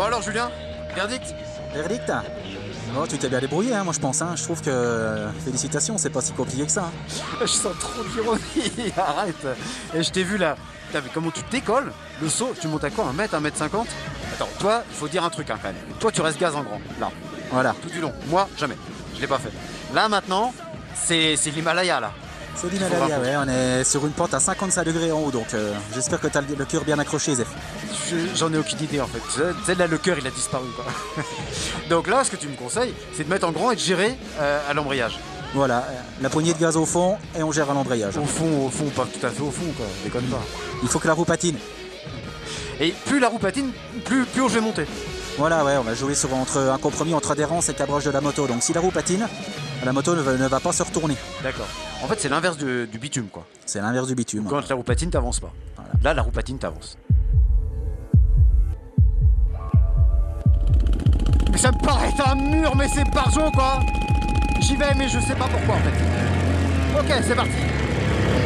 Bon alors Julien, verdict? Verdict? Oh, tu t'es bien débrouillé, hein, moi je pense. Hein. Je trouve que... félicitations, c'est pas si compliqué que ça. Hein. Je sens trop d'ironie, arrête. Et je t'ai vu là, t'as vu comment tu décolles, le saut, tu montes à quoi, 1 mètre, 1m50? Attends, toi, il faut dire un truc hein, quand même. Toi tu restes gaz en grand, là. Voilà. Tout du long, moi jamais, je l'ai pas fait. Là maintenant, c'est l'Himalaya là. C'est l'Himalaya, ouais, on est sur une pente à 55 degrés en haut, donc j'espère que t'as le cœur bien accroché, Zef. J'en ai aucune idée en fait. Tu sais, là le cœur il a disparu quoi. Donc là, ce que tu me conseilles, c'est de mettre en grand et de gérer à l'embrayage. Voilà, la poignée de gaz au fond et on gère à l'embrayage. Au fond, pas tout à fait au fond quoi, déconne pas. Il faut que la roue patine. Et plus la roue patine, plus haut je vais monter. Voilà, ouais, on va jouer entre un compromis entre adhérence et cabrage de la moto. Donc si la roue patine, la moto ne va pas se retourner. D'accord. En fait, c'est l'inverse du bitume, quoi. C'est l'inverse du bitume. Quand la roue patine, t'avances pas. Voilà. Là, la roue patine, t'avances. Mais ça me paraît être un mur, mais c'est barjo, quoi. J'y vais, mais je sais pas pourquoi, en fait. Ok, c'est parti.